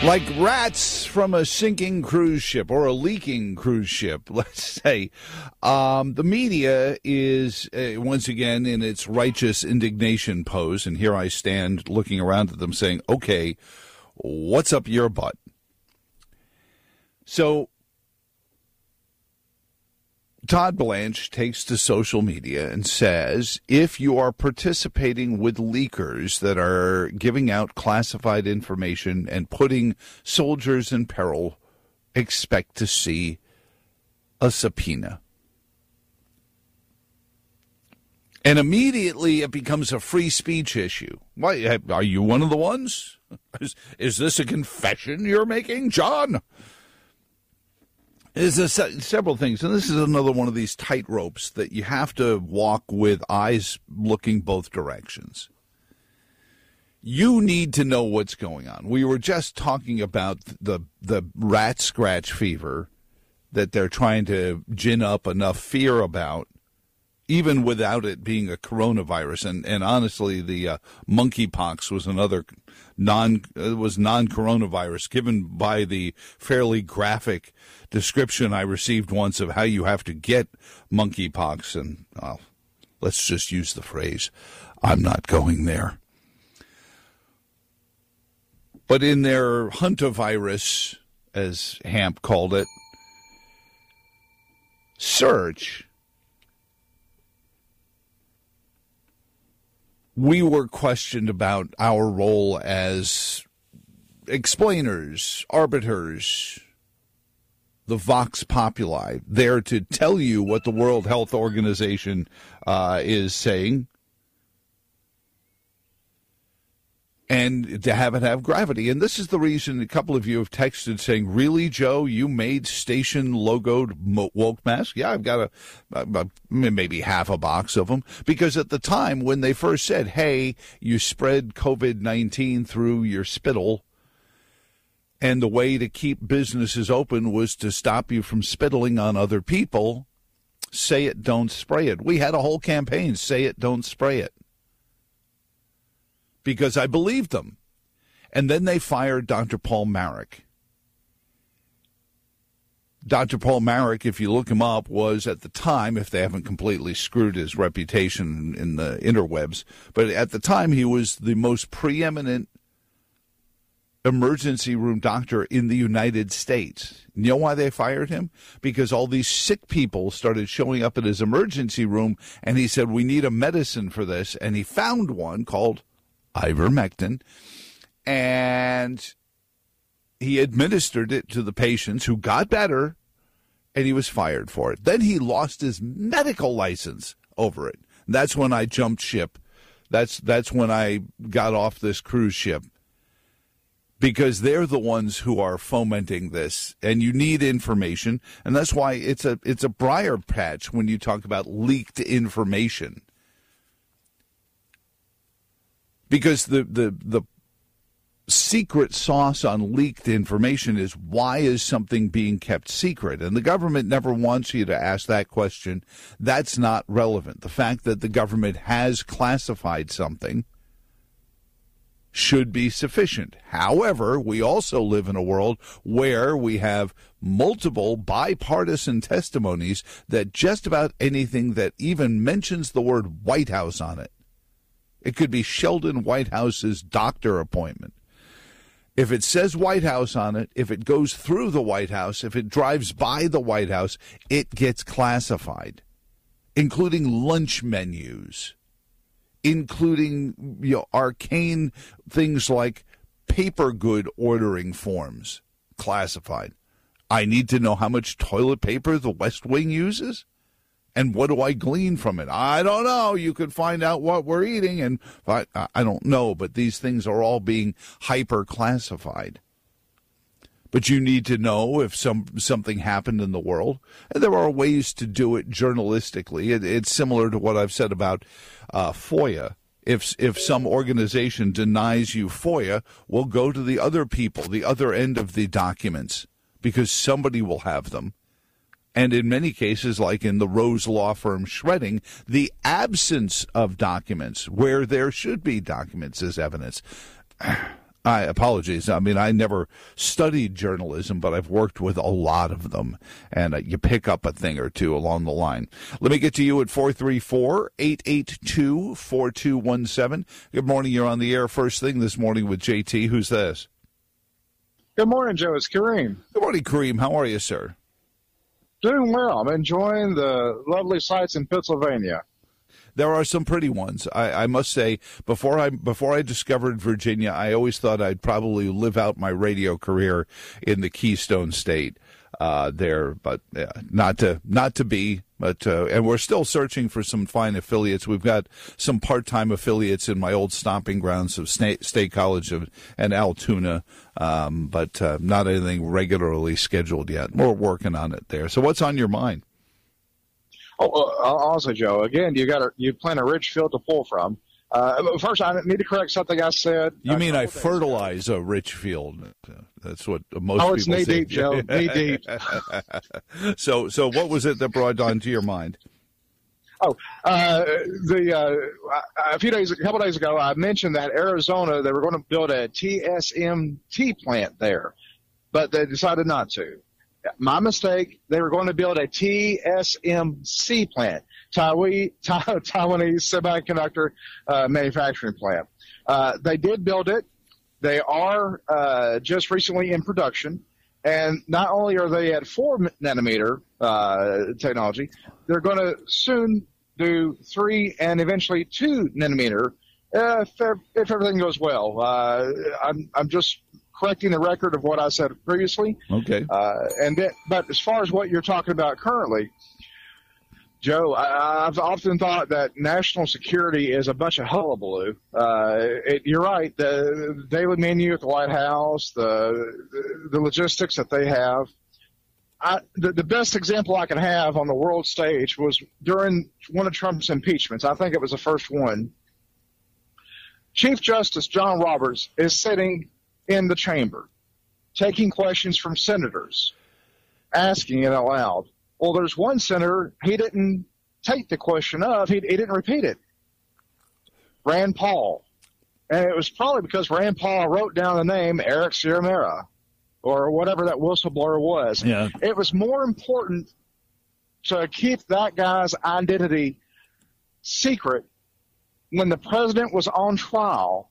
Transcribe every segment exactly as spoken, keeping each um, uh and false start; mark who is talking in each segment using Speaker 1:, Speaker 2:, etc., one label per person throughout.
Speaker 1: Like rats from a sinking cruise ship or a leaking cruise ship, let's say. Um, the media is, uh, once again, in its righteous indignation pose, and here I stand looking around at them saying, okay, what's up your butt? So Todd Blanche takes to social media and says, if you are participating with leakers that are giving out classified information and putting soldiers in peril, expect to see a subpoena. And immediately it becomes a free speech issue. Why, are you one of the ones? Is, is this a confession you're making, John? There's a, several things, and this is another one of these tight ropes that you have to walk with eyes looking both directions. You need to know what's going on. We were just talking about the the rat scratch fever that they're trying to gin up enough fear about, even without it being a coronavirus. And, and honestly, the uh, monkeypox was another non uh, was non-coronavirus, given by the fairly graphic description I received once of how you have to get monkeypox. And well, let's just use the phrase, I'm not going there. But in their huntavirus, as Hamp called it, search, we were questioned about our role as explainers, arbiters, the Vox Populi, there to tell you what the World Health Organization uh, is saying, and to have it have gravity. And this is the reason a couple of you have texted saying, really, Joe, you made station-logoed woke masks? Yeah, I've got a, a, maybe half a box of them. Because at the time when they first said, hey, you spread covid nineteen through your spittle, and the way to keep businesses open was to stop you from spittling on other people, say it, don't spray it. We had a whole campaign, say it, don't spray it. Because I believed them. And then they fired Doctor Paul Marik. Doctor Paul Marik, if you look him up, was at the time, if they haven't completely screwed his reputation in the interwebs, but at the time he was the most preeminent emergency room doctor in the United States. You know why they fired him? Because all these sick people started showing up at his emergency room, and he said, we need a medicine for this. And he found one called ivermectin, and he administered it to the patients who got better, and he was fired for it. Then he lost his medical license over it. That's when I jumped ship. That's that's when I got off this cruise ship, because they're the ones who are fomenting this, and you need information, and that's why it's a it's a briar patch when you talk about leaked information. Because the, the the secret sauce on leaked information is, why is something being kept secret? And the government never wants you to ask that question. That's not relevant. The fact that the government has classified something should be sufficient. However, we also live in a world where we have multiple bipartisan testimonies that just about anything that even mentions the word White House on it, it could be Sheldon Whitehouse's doctor appointment. If it says White House on it, if it goes through the White House, if it drives by the White House, it gets classified, including lunch menus, including, you know, arcane things like paper good ordering forms, classified. I need to know how much toilet paper the West Wing uses? And what do I glean from it? I don't know. You could find out what we're eating, and I, I don't know. But these things are all being hyper-classified. But you need to know if some something happened in the world. And there are ways to do it journalistically. It, it's similar to what I've said about uh, FOIA. If if some organization denies you FOIA, we'll go to the other people, the other end of the documents, because somebody will have them. And in many cases, like in the Rose law firm shredding, the absence of documents where there should be documents as evidence. I apologies. I mean, I never studied journalism, but I've worked with a lot of them, and uh, you pick up a thing or two along the line. Let me get to you at four three four, eight eight two, four two one seven. Good morning. You're on the air first thing this morning with J T. Who's this?
Speaker 2: Good morning, Joe. It's Kareem.
Speaker 1: Good morning, Kareem. How are you, sir?
Speaker 2: Doing well. I'm enjoying the lovely sights in Pennsylvania.
Speaker 1: There are some pretty ones. I, I must say, before I before I discovered Virginia, I always thought I'd probably live out my radio career in the Keystone State uh, there, but yeah, not to not to be. But uh, and we're still searching for some fine affiliates. We've got some part-time affiliates in my old stomping grounds of State, State College of, and Altoona, um, but uh, not anything regularly scheduled yet. We're working on it there. So what's on your mind?
Speaker 2: Oh, uh, also, Joe, again, you got a, you plant a rich field to pull from. Uh, first, I need to correct something I said.
Speaker 1: You mean I fertilize a rich field? That's what most
Speaker 2: oh,
Speaker 1: people
Speaker 2: it's knee
Speaker 1: say.
Speaker 2: deep, Joe. Knee deep.
Speaker 1: so, so what was it that brought onto your mind?
Speaker 2: Oh, uh, the uh, a few days, a couple days ago, I mentioned that Arizona they were going to build a T S M T plant there, but they decided not to. My mistake. They were going to build a T S M C plant, Taiwanese, Taiwanese semiconductor uh, manufacturing plant. Uh, they did build it. They are uh, just recently in production. And not only are they at four nanometer uh, technology, they're going to soon do three and eventually two nanometer uh, if, if everything goes well. Uh, I'm, I'm just correcting the record of what I said previously.
Speaker 1: Okay.
Speaker 2: Uh, and that, but as far as what you're talking about currently, Joe, I, I've often thought that national security is a bunch of hullabaloo. Uh, it, you're right. The, the daily menu at the White House, the the logistics that they have. I, the, the best example I can have on the world stage was during one of Trump's impeachments. I think it was the first one. Chief Justice John Roberts is sitting in the chamber, taking questions from senators, asking it aloud. Well, there's one senator, he didn't take the question of, he, he didn't repeat it. Rand Paul. And it was probably because Rand Paul wrote down the name Eric Ciaramera or whatever that whistleblower was.
Speaker 1: Yeah.
Speaker 2: It was more important to keep that guy's identity secret when the president was on trial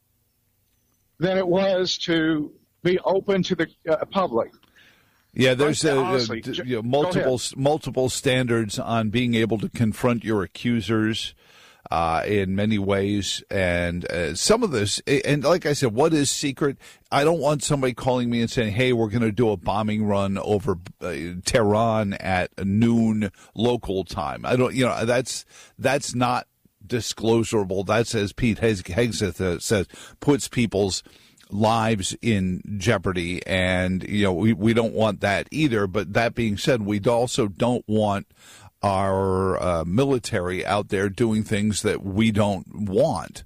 Speaker 2: than it was to be open to the uh, public.
Speaker 1: Yeah, there's uh,
Speaker 2: honestly,
Speaker 1: uh, you know, multiple multiple standards on being able to confront your accusers uh, in many ways, and uh, some of this. And like I said, what is secret? I don't want somebody calling me and saying, "Hey, we're going to do a bombing run over uh, Tehran at noon local time." I don't, you know, that's that's not disclosable. That's, as Pete Hegseth says, puts people's lives in jeopardy, and you know we, we don't want that either. But that being said, we also don't want our uh, military out there doing things that we don't want.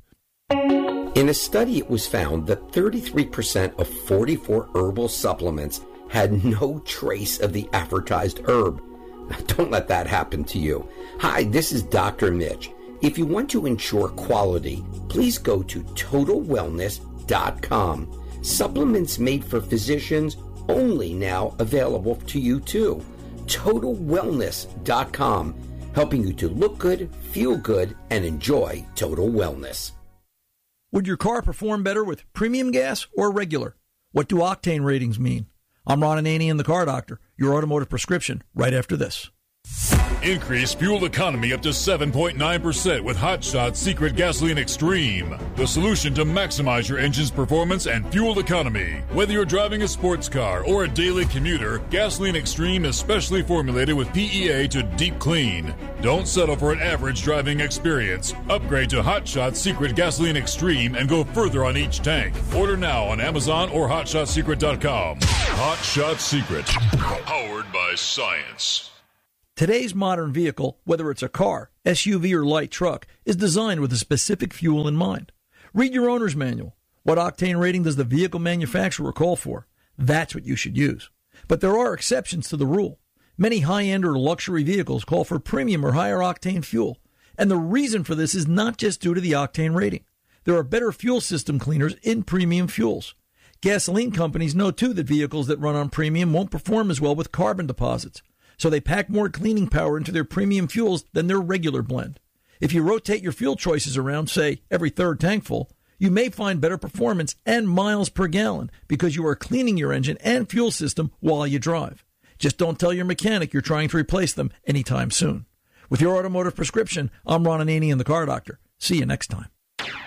Speaker 3: In a study, it was found that thirty-three percent of forty-four herbal supplements had no trace of the advertised herb. Now, don't let that happen to you. Hi, this is Doctor Mitch. If you want to ensure quality, please go to total wellness dot com. Supplements made for physicians, only now available to you too. total wellness dot com, helping you to look good, feel good, and enjoy total wellness.
Speaker 4: Would your car perform better with premium gas or regular? What do octane ratings mean? I'm Ron Ananian, the Car Doctor, your automotive prescription, right after this.
Speaker 5: Increase fuel economy up to seven point nine percent with Hot Shot Secret Gasoline Extreme, the solution to maximize your engine's performance and fuel economy. Whether you're driving a sports car or a daily commuter, Gasoline Extreme is specially formulated with P E A to deep clean. Don't settle for an average driving experience. Upgrade to Hot Shot Secret Gasoline Extreme and go further on each tank. Order now on Amazon or hot shot secret dot com. Hot Shot Secret, powered by science.
Speaker 4: Today's modern vehicle, whether it's a car, S U V, or light truck, is designed with a specific fuel in mind. Read your owner's manual. What octane rating does the vehicle manufacturer call for? That's what you should use. But there are exceptions to the rule. Many high-end or luxury vehicles call for premium or higher octane fuel. And the reason for this is not just due to the octane rating. There are better fuel system cleaners in premium fuels. Gasoline companies know, too, that vehicles that run on premium won't perform as well with carbon deposits, so they pack more cleaning power into their premium fuels than their regular blend. If you rotate your fuel choices around, say, every third tank full, you may find better performance and miles per gallon because you are cleaning your engine and fuel system while you drive. Just don't tell your mechanic you're trying to replace them anytime soon. With your automotive prescription, I'm Ron Ananian, the Car Doctor. See you next time.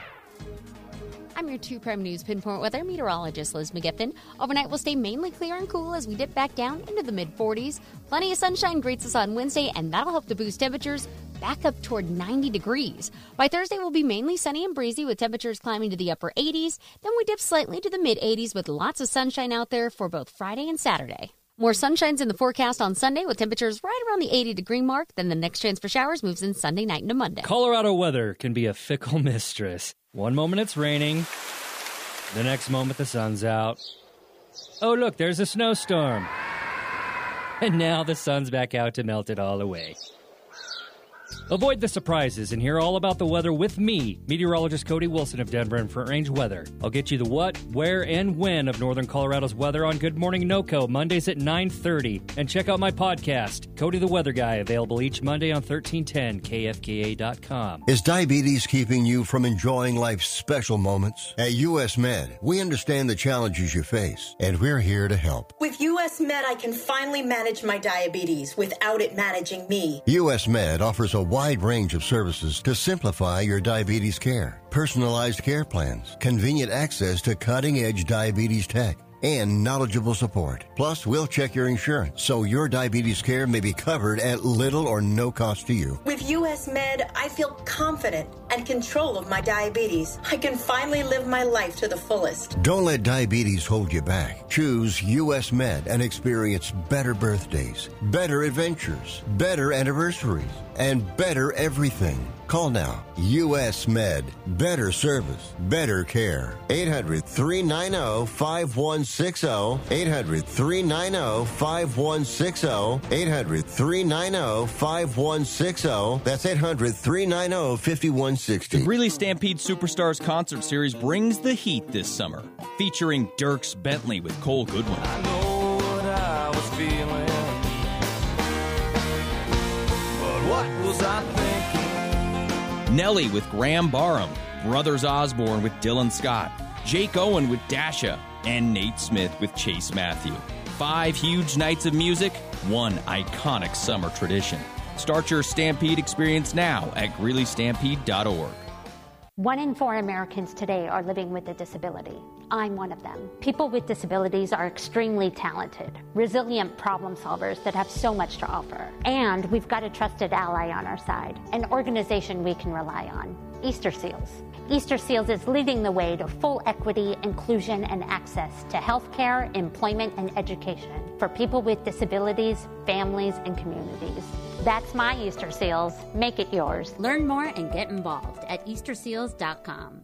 Speaker 6: I'm your two Prime News Pinpoint weather meteorologist, Liz McGiffin. Overnight will stay mainly clear and cool as we dip back down into the mid-forties. Plenty of sunshine greets us on Wednesday, and that'll help to boost temperatures back up toward ninety degrees. By Thursday, we'll be mainly sunny and breezy with temperatures climbing to the upper eighties. Then we dip slightly to the mid-eighties with lots of sunshine out there for both Friday and Saturday. More sunshine's in the forecast on Sunday with temperatures right around the eighty-degree mark. Then the next chance for showers moves in Sunday night into Monday.
Speaker 7: Colorado weather can be a fickle mistress. One moment it's raining, the next moment the sun's out. Oh, look, there's a snowstorm. And now the sun's back out to melt it all away. Avoid the surprises and hear all about the weather with me, meteorologist Cody Wilson of Denver and Front Range Weather. I'll get you the what, where, and when of Northern Colorado's weather on Good Morning NoCo, Mondays at nine thirty. And check out my podcast, Cody the Weather Guy, available each Monday on thirteen ten K F K A dot com.
Speaker 8: Is diabetes keeping you from enjoying life's special moments? At U S Med, we understand the challenges you face, and we're here to help.
Speaker 9: With U S Med, I can finally manage my diabetes without it managing me.
Speaker 8: U S Med offers a wide range of services to simplify your diabetes care. Personalized care plans, convenient access to cutting-edge diabetes tech, and knowledgeable support. Plus, we'll check your insurance so your diabetes care may be covered at little or no cost to you.
Speaker 9: With U S Med, I feel confident and control of my diabetes. I can finally live my life to the fullest.
Speaker 8: Don't let diabetes hold you back. Choose U S Med and experience better birthdays, better adventures, better anniversaries, and better everything. Call now. U S Med. Better service. Better care. eight hundred, three nine zero, five one six zero. eight hundred, three nine zero, five one six zero. eight hundred, three nine zero, five one six zero. That's eight hundred, three nine zero, five one six zero.
Speaker 10: The Greeley Stampede Superstars Concert Series brings the heat this summer, featuring Dierks Bentley with Cole Goodwin.
Speaker 11: I know what I was feeling, but what was I thinking?
Speaker 10: Nelly with Graham Barham, Brothers Osborne with Dylan Scott, Jake Owen with Dasha, and Nate Smith with Chase Matthew. Five huge nights of music, one iconic summer tradition. Start your Stampede experience now at Greeley Stampede dot org.
Speaker 12: One in four Americans today are living with a disability. I'm one of them. People with disabilities are extremely talented, resilient problem solvers that have so much to offer. And we've got a trusted ally on our side, an organization we can rely on, Easter Seals. Easter Seals is leading the way to full equity, inclusion, and access to healthcare, employment, and education for people with disabilities, families, and communities. That's my Easter Seals. Make it yours.
Speaker 6: Learn more and get involved at Easter Seals dot com.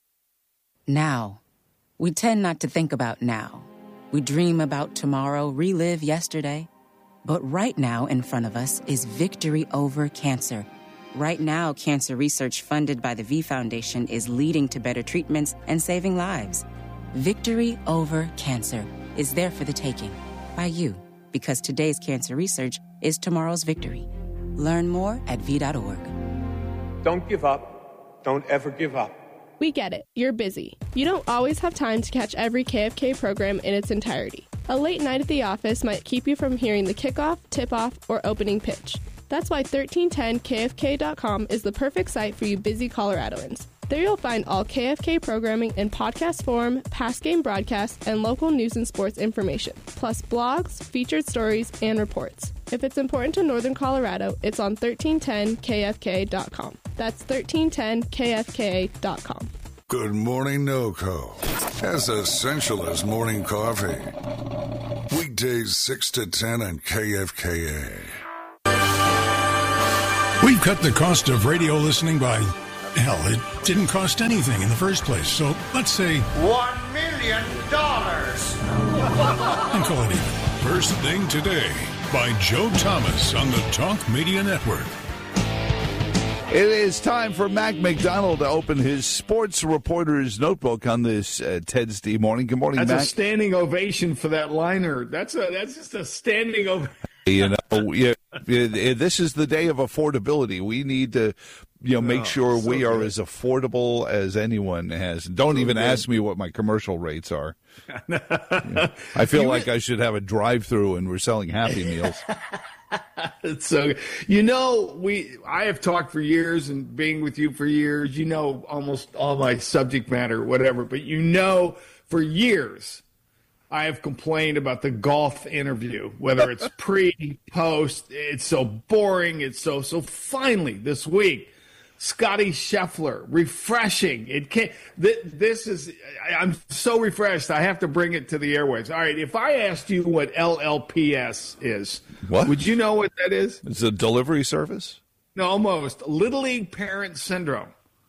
Speaker 13: Now. We tend not to think about now. We dream about tomorrow, relive yesterday. But right now in front of us is victory over cancer. Right now, cancer research funded by the V Foundation is leading to better treatments and saving lives. Victory over cancer is there for the taking by you, because today's cancer research is tomorrow's victory. Learn more at V dot org.
Speaker 14: Don't give up. Don't ever give up.
Speaker 15: We get it. You're busy. You don't always have time to catch every K F K program in its entirety. A late night at the office might keep you from hearing the kickoff, tip-off, or opening pitch. That's why thirteen ten K F K dot com is the perfect site for you busy Coloradoans. There you'll find all K F K programming in podcast form, past game broadcasts, and local news and sports information, plus blogs, featured stories, and reports. If it's important to Northern Colorado, it's on thirteen ten K F K dot com. That's thirteen ten K F K dot com.
Speaker 16: Good Morning NoCo. As essential as morning coffee. Weekdays six to ten on K F K A.
Speaker 17: We've cut the cost of radio listening by, hell, it didn't cost anything in the first place. So let's say
Speaker 11: One million dollars.
Speaker 17: and call it even. First Thing Today by Joe Thomas on the Talk Media Network.
Speaker 1: It is time for Mac McDonald to open his sports reporter's notebook on this uh, Ted's D morning. Good morning,
Speaker 18: that's
Speaker 1: Mac.
Speaker 18: That's a standing ovation for that liner. That's a that's just a standing ovation.
Speaker 1: You know, yeah, this is the day of affordability. We need to, you know, make
Speaker 18: oh,
Speaker 1: sure
Speaker 18: so
Speaker 1: we are
Speaker 18: good.
Speaker 1: as affordable as anyone has. Don't so even good. ask me what my commercial rates are. You know, I feel like I should have a drive-through and we're selling Happy Meals.
Speaker 18: So, you know, we I have talked for years and being with you for years, you know, almost all my subject matter, whatever, but you know, for years, I have complained about the golf interview, whether it's pre, post, it's so boring, it's so, so finally this week, Scotty Scheffler, refreshing. It can't, th- this is, I'm so refreshed, I have to bring it to the airwaves. All right, if I asked you what L L P S is,
Speaker 1: what?
Speaker 18: Would you know what that is?
Speaker 1: It's a delivery service?
Speaker 18: No, almost. Little League Parent Syndrome.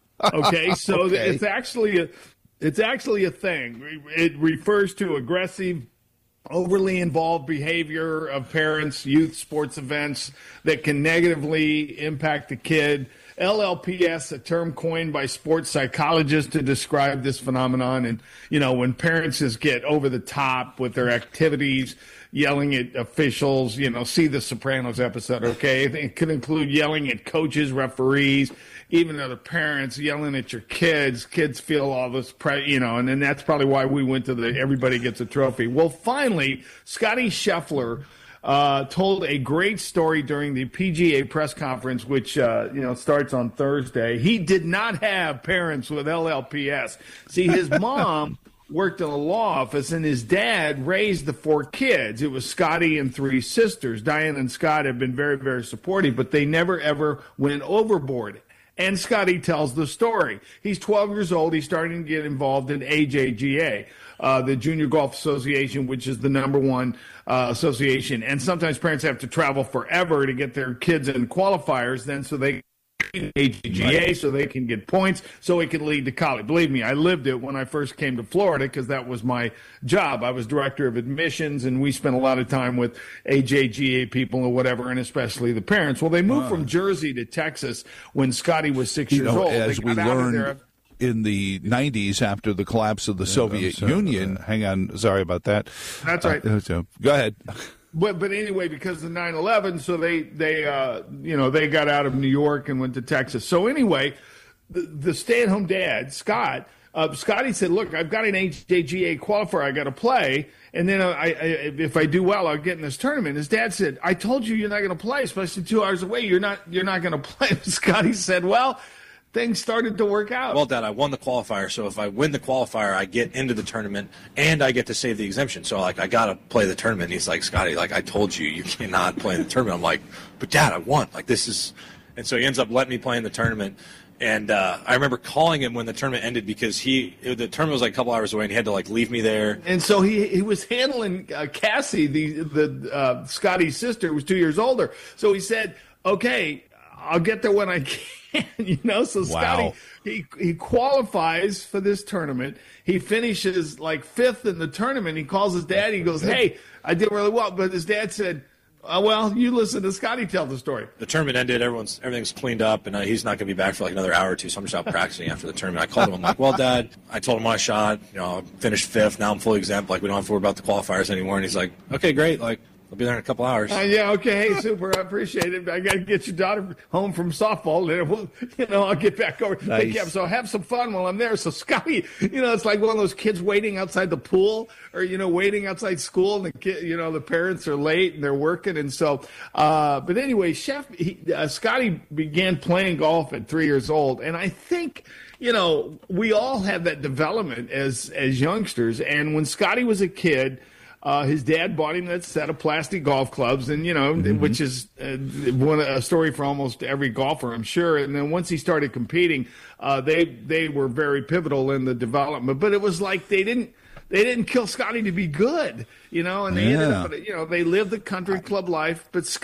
Speaker 18: Okay, so
Speaker 1: okay.
Speaker 18: it's actually a, it's actually a thing. It refers to aggressive, overly involved behavior of parents, youth sports events that can negatively impact the kid. L L P S, a term coined by sports psychologists to describe this phenomenon. And, you know, when parents just get over the top with their activities, yelling at officials, you know, see the Sopranos episode, okay? It could include yelling at coaches, referees, even other parents, yelling at your kids. Kids feel all this, pre- you know, and then that's probably why we went to the everybody gets a trophy. Well, finally, Scotty Scheffler uh, told a great story during the P G A press conference, which, uh, you know, starts on Thursday. He did not have parents with L L P S. See, his mom worked in a law office, and his dad raised the four kids. It was Scotty and three sisters. Diane and Scott have been very, very supportive, but they never, ever went overboard. And Scotty tells the story. He's twelve years old. He's starting to get involved in A J G A, uh, the Junior Golf Association, which is the number one uh, association. And sometimes parents have to travel forever to get their kids in qualifiers then so they A J G A right. so they can get points so it can lead to college. Believe me, I lived it when I first came to Florida because that was my job. I was director of admissions, and we spent a lot of time with A J G A people or whatever, and especially the parents. Well, they moved wow. from Jersey to Texas when Scotty was six
Speaker 1: you
Speaker 18: years
Speaker 1: know,
Speaker 18: old.
Speaker 1: As
Speaker 18: they
Speaker 1: we learned in the nineties after the collapse of the yeah, Soviet sorry, Union. Yeah. Hang on. Sorry about that.
Speaker 18: That's right.
Speaker 1: Uh, so, go ahead.
Speaker 18: But but anyway, because of nine eleven, so they they uh, you know they got out of New York and went to Texas. So anyway, the, the stay-at-home dad Scott uh, Scotty said, "Look, I've got an A J G A qualifier I got to play, and then I, I if I do well, I'll get in this tournament." His dad said, "I told you you're not going to play, especially two hours away. You're not you're not going to play." Scotty said, "Well, things started to work out."
Speaker 19: Well, Dad, I won the qualifier, so if I win the qualifier, I get into the tournament, and I get to save the exemption. So, like, I got to play the tournament. And he's like, "Scotty, like, I told you, you cannot play in the tournament." I'm like, "But, Dad, I won. Like, this is..." And so he ends up letting me play in the tournament. And uh, I remember calling him when the tournament ended because he the tournament was like a couple hours away, and he had to, like, leave me there.
Speaker 18: And so he he was handling uh, Cassie, the, the uh, Scotty's sister, who was two years older. So he said, "Okay, I'll get there when I can," you know. So Scotty, wow. he he qualifies for this tournament. He finishes like fifth in the tournament. He calls his dad. He goes, "Hey, I did really well." But his dad said, uh, "Well, you listen to Scotty tell the story."
Speaker 19: The tournament ended. Everyone's everything's cleaned up, and uh, he's not going to be back for like another hour or two. So I'm just out practicing after the tournament. I called him. I'm like, "Well, Dad, I told him I shot. You know, I finished fifth. Now I'm fully exempt. Like, we don't have to worry about the qualifiers anymore." And he's like, "Okay, great. Like, I'll be there in a couple hours."
Speaker 18: Uh, yeah, okay, hey, super. I appreciate it. I got to get your daughter home from softball, and we'll, you know, I'll get back over.
Speaker 1: Nice.
Speaker 18: Take so have some fun while I'm there. So Scotty, you know, it's like one of those kids waiting outside the pool, or you know, waiting outside school, and the kid, you know, the parents are late and they're working, and so. Uh, but anyway, Chef he, uh, Scotty began playing golf at three years old, and I think. You know, we all have that development as as youngsters, and when Scotty was a kid. Uh, his dad bought him that set of plastic golf clubs, and you know, mm-hmm. which is uh, one a story for almost every golfer, I'm sure. And then once he started competing, uh, they they were very pivotal in the development. But it was like they didn't they didn't kill Scotty to be good, you know. And they
Speaker 1: yeah.
Speaker 18: ended up, you know, they lived the country club life. But Scott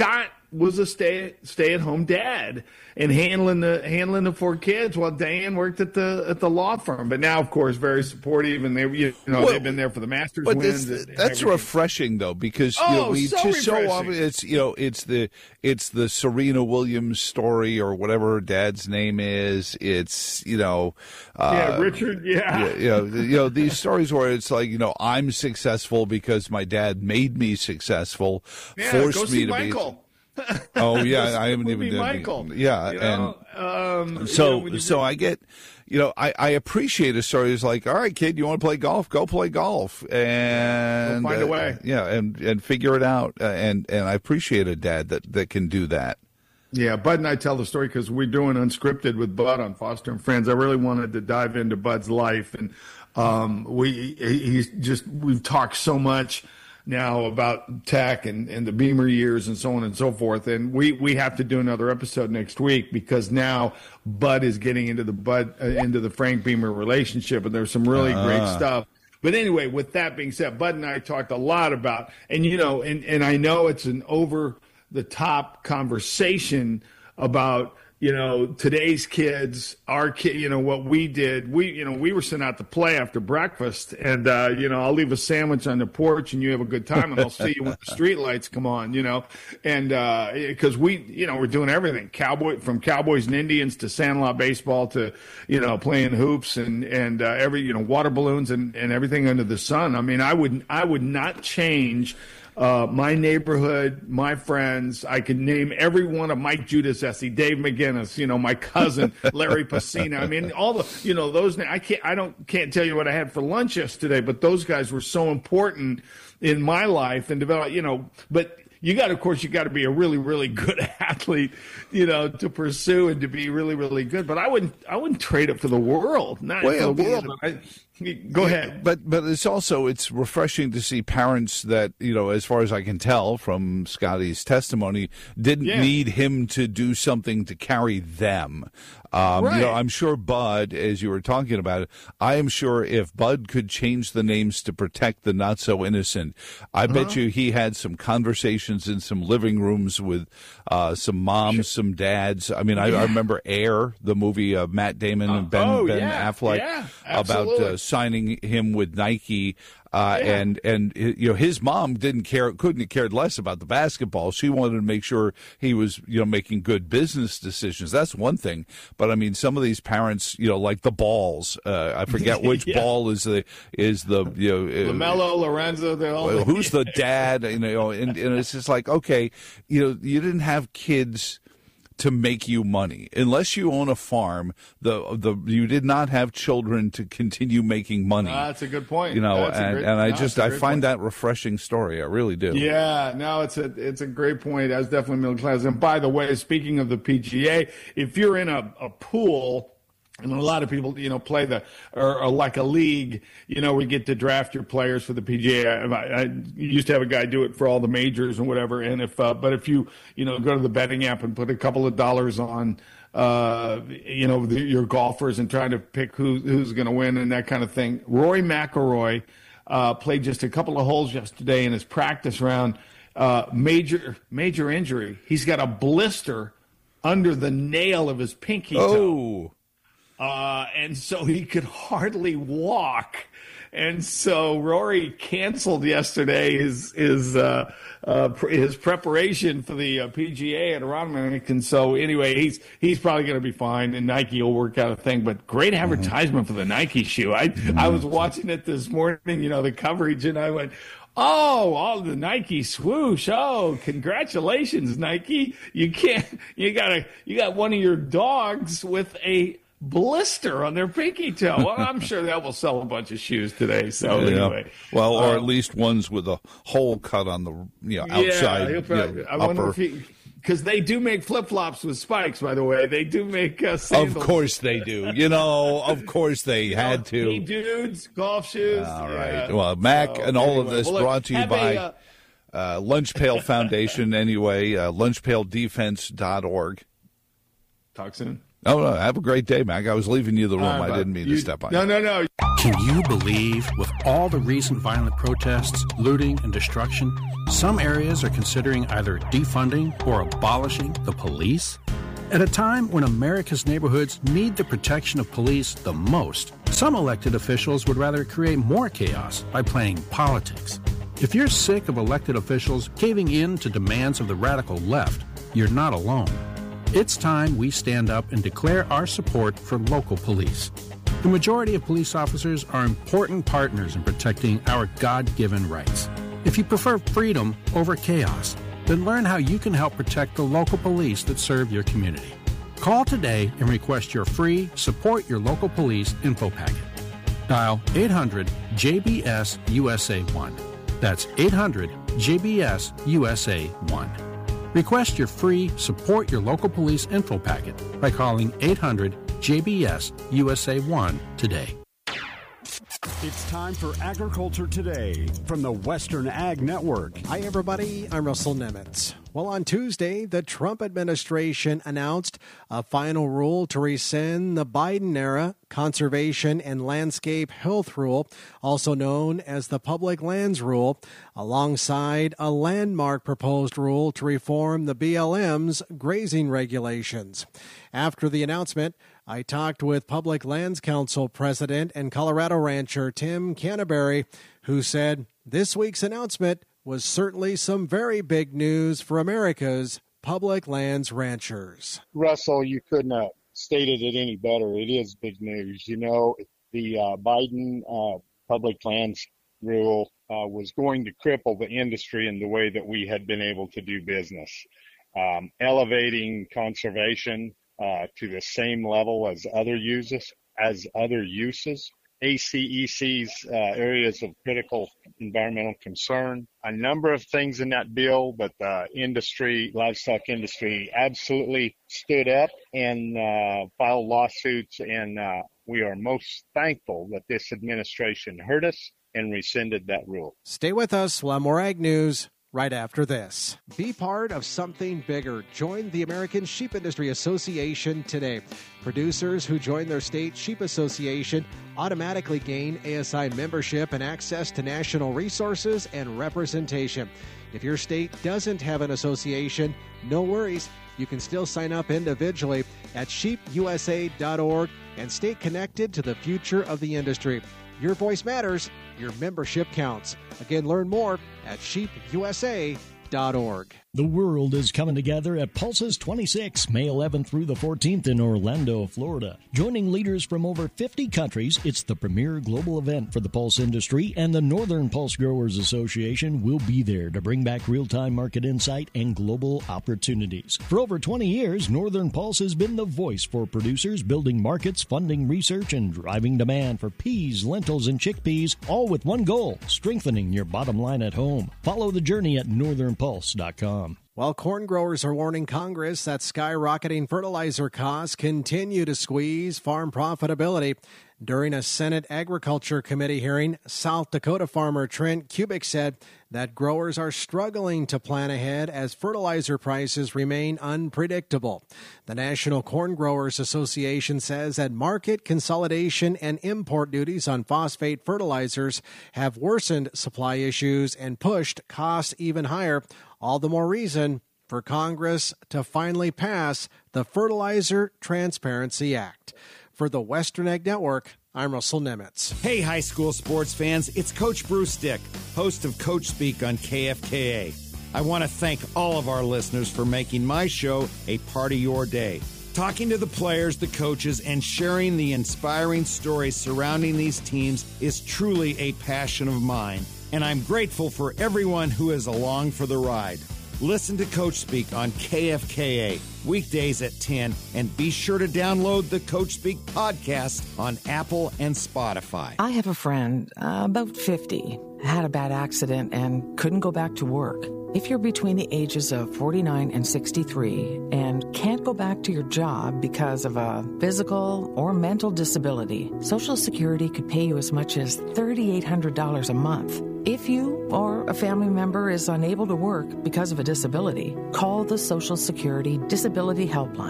Speaker 18: was a stay stay at home dad and handling the handling the four kids while Diane worked at the at the law firm. But now, of course, very supportive, and they you know
Speaker 1: well,
Speaker 18: they've been there for the Masters
Speaker 1: but
Speaker 18: wins.
Speaker 1: This,
Speaker 18: and
Speaker 1: that's
Speaker 18: everything.
Speaker 1: refreshing though, because
Speaker 18: oh,
Speaker 1: you know, we
Speaker 18: so
Speaker 1: just so
Speaker 18: refreshing.
Speaker 1: often it's you know it's the it's the Serena Williams story or whatever her dad's name is. It's you know uh,
Speaker 18: yeah Richard yeah.
Speaker 1: yeah you know you know these stories where it's like you know I'm successful because my dad made me successful,
Speaker 18: yeah,
Speaker 1: forced
Speaker 18: go
Speaker 1: me
Speaker 18: see
Speaker 1: to
Speaker 18: Michael.
Speaker 1: be. Oh yeah, I haven't even done
Speaker 18: Michael.
Speaker 1: Yeah,
Speaker 18: you know?
Speaker 1: and
Speaker 18: um,
Speaker 1: so
Speaker 18: you know,
Speaker 1: so I get, you know, I, I appreciate a story. It's like, all right, kid, you want to play golf? Go play golf, and
Speaker 18: We'll find
Speaker 1: uh,
Speaker 18: a way.
Speaker 1: Yeah, and and figure it out. Uh, and and I appreciate a dad that that can do that.
Speaker 18: Yeah, Bud and I tell the story because we're doing Unscripted with Bud on Foster and Friends. I really wanted to dive into Bud's life, and um, we he's just we've talked so much now about tech and, and the Beamer years and so on and so forth. And we, we have to do another episode next week because now Bud is getting into the Bud uh, into the Frank Beamer relationship, and there's some really uh. great stuff. But anyway, with that being said, Bud and I talked a lot about, and you know, and, and I know it's an over the top conversation about, you know, today's kids, our kid, you know, what we did, we, you know, we were sent out to play after breakfast, and, uh, you know, I'll leave a sandwich on the porch and you have a good time, and I'll see you when the street lights come on, you know, and, uh, cause we, you know, we're doing everything, cowboy, from Cowboys and Indians to Sandlot baseball to, you know, playing hoops and, and, uh, every, you know, water balloons and, and everything under the sun. I mean, I would, I would not change Uh, my neighborhood, my friends. I could name every one of Mike Giudice, Dave McGinnis, you know, my cousin Larry Pacino. I mean, all the, you know, those. I can't, I don't, can't tell you what I had for lunch yesterday, but those guys were so important in my life and develop, you know. But you got, of course, you got to be a really, really good athlete, you know, to pursue and to be really, really good. But I wouldn't, I wouldn't trade it for the world. Not
Speaker 1: well,
Speaker 18: for the world. I, Go ahead.
Speaker 1: But but it's also it's refreshing to see parents that, you know, as far as I can tell from Scotty's testimony, didn't yeah. need him to do something to carry them. Um,
Speaker 18: right.
Speaker 1: You know, I'm sure Bud, as you were talking about it, I am sure if Bud could change the names to protect the not so innocent, I uh-huh. bet you he had some conversations in some living rooms with uh, some moms, sure. some dads. I mean, I, yeah. I remember Air, the movie of Matt Damon and Ben,
Speaker 18: uh, oh,
Speaker 1: Ben
Speaker 18: yeah.
Speaker 1: Affleck
Speaker 18: yeah,
Speaker 1: about uh, signing him with Nike. Uh, yeah. and, and, you know, his mom didn't care, couldn't have cared less about the basketball. She wanted to make sure he was, you know, making good business decisions. That's one thing. But I mean, some of these parents, you know, like the Balls, uh, I forget which yeah. ball is the, is the, you know,
Speaker 18: LaMelo, uh, Lorenzo, they're all,
Speaker 1: well, who's the dad, you know, and, and it's just like, okay, you know, you didn't have kids to make you money. Unless you own a farm, the the you did not have children to continue making money.
Speaker 18: Uh, that's a good point.
Speaker 1: You know,
Speaker 18: that's
Speaker 1: and,
Speaker 18: great,
Speaker 1: and I
Speaker 18: no,
Speaker 1: just I find
Speaker 18: point.
Speaker 1: that refreshing story. I really do.
Speaker 18: Yeah, no, it's a it's a great point. That's definitely middle class. And by the way, speaking of the P G A, if you're in a, a pool, and a lot of people, you know, play the, or, or like a league, you know, we get to draft your players for the P G A. I, I used to have a guy do it for all the majors and whatever. And if, uh, but if you, you know, go to the betting app and put a couple of dollars on, uh, you know, the, your golfers and try to pick who, who's going to win and that kind of thing. Rory McIlroy, uh, played just a couple of holes yesterday in his practice round, uh, major, major injury. He's got a blister under the nail of his pinky toe.
Speaker 1: Oh.
Speaker 18: Uh, and so he could hardly walk. And so Rory canceled yesterday his his uh, uh, his preparation for the uh, P G A at Ronman. And so anyway, he's he's probably going to be fine, and Nike will work out a thing. But great advertisement mm-hmm. for the Nike shoe. I mm-hmm. I was watching it this morning, you know, the coverage, and I went, oh, all the Nike swoosh. Oh, congratulations, Nike. You can't you got a you got one of your dogs with a blister on their pinky toe. Well, I'm sure that will sell a bunch of shoes today. So yeah. anyway,
Speaker 1: well, or
Speaker 18: um,
Speaker 1: at least ones with a hole cut on the you know outside.
Speaker 18: Yeah, probably,
Speaker 1: you know,
Speaker 18: I wonder
Speaker 1: upper.
Speaker 18: if he, because they do make flip flops with spikes. By the way, they do make uh, sandals.
Speaker 1: Of course they do. You know, of course they had to.
Speaker 18: Hey, dudes, golf shoes.
Speaker 1: All right.
Speaker 18: Yeah.
Speaker 1: Well, Mac,
Speaker 18: so,
Speaker 1: and all
Speaker 18: anyway,
Speaker 1: of this
Speaker 18: well, look,
Speaker 1: brought to you by
Speaker 18: a, uh,
Speaker 1: uh, Lunch Pail Foundation. Anyway, uh, lunch pail defense dot org.
Speaker 18: Talk soon.
Speaker 1: Oh, no, have a great day, Mac. I was leaving you the room.
Speaker 18: All right,
Speaker 1: I didn't mean
Speaker 18: you,
Speaker 1: to step on
Speaker 18: no,
Speaker 1: you.
Speaker 18: No, no, no.
Speaker 17: Can you believe, with all the recent violent protests, looting, and destruction, some areas are considering either defunding or abolishing the police? At a time when America's neighborhoods need the protection of police the most, some elected officials would rather create more chaos by playing politics. If you're sick of elected officials caving in to demands of the radical left, you're not alone. It's time we stand up and declare our support for local police. The majority of police officers are important partners in protecting our God-given rights. If you prefer freedom over chaos, then learn how you can help protect the local police that serve your community. Call today and request your free Support Your Local Police info packet. Dial eight hundred J B S U S A one. That's eight hundred J B S U S A one. Request your free Support Your Local Police info packet by calling eight hundred J B S U S A one today.
Speaker 20: It's time for Agriculture Today from the Western Ag Network.
Speaker 21: Hi, everybody. I'm Russell Nemitz. Well, on Tuesday, the Trump administration announced a final rule to rescind the Biden-era Conservation and Landscape Health Rule, also known as the Public Lands Rule, alongside a landmark proposed rule to reform the B L M's grazing regulations. After the announcement, I talked with Public Lands Council President and Colorado rancher Tim Canterbury, who said this week's announcement was certainly some very big news for America's public lands ranchers.
Speaker 22: Russell, you couldn't have stated it any better. It is big news. You know, the uh, Biden uh, public lands rule uh, was going to cripple the industry in the way that we had been able to do business. Um, elevating conservation uh, to the same level as other uses, as other uses. A C E C's uh, areas of critical environmental concern, a number of things in that bill, but the industry, livestock industry, absolutely stood up and uh, filed lawsuits, and uh, we are most thankful that this administration heard us and rescinded that rule.
Speaker 21: Stay with us. We'll have more Ag News right after this. Be part of something bigger. Join the American Sheep Industry Association today. Producers who join their state sheep association automatically gain A S I membership and access to national resources and representation. If your state doesn't have an association, no worries. You can still sign up individually at sheep u s a dot org and stay connected to the future of the industry. Your voice matters. Your membership counts. Again, learn more at sheep u s a dot org.
Speaker 23: The world is coming together at Pulses twenty-six, May eleventh through the fourteenth in Orlando, Florida. Joining leaders from over fifty countries, it's the premier global event for the pulse industry, and the Northern Pulse Growers Association will be there to bring back real-time market insight and global opportunities. For over twenty years, Northern Pulse has been the voice for producers, building markets, funding research, and driving demand for peas, lentils, and chickpeas, all with one goal, strengthening your bottom line at home. Follow the journey at northern pulse dot com.
Speaker 21: While corn growers are warning Congress that skyrocketing fertilizer costs continue to squeeze farm profitability, during a Senate Agriculture Committee hearing, South Dakota farmer Trent Kubik said that growers are struggling to plan ahead as fertilizer prices remain unpredictable. The National Corn Growers Association says that market consolidation and import duties on phosphate fertilizers have worsened supply issues and pushed costs even higher. All the more reason for Congress to finally pass the Fertilizer Transparency Act. For the Western Ag Network, I'm Russell Nemitz.
Speaker 24: Hey, high school sports fans, it's Coach Bruce Dick, host of Coach Speak on K F K A. I want to thank all of our listeners for making my show a part of your day. Talking to the players, the coaches, and sharing the inspiring stories surrounding these teams is truly a passion of mine, and I'm grateful for everyone who is along for the ride. Listen to Coach Speak on K F K A, weekdays at ten, and be sure to download the Coach Speak podcast on Apple and Spotify.
Speaker 25: I have a friend, uh, about fifty, had a bad accident and couldn't go back to work. If you're between the ages of forty-nine and sixty-three and can't go back to your job because of a physical or mental disability, Social Security could pay you as much as three thousand eight hundred dollars a month. If you or a family member is unable to work because of a disability, call the Social Security Disability Helpline.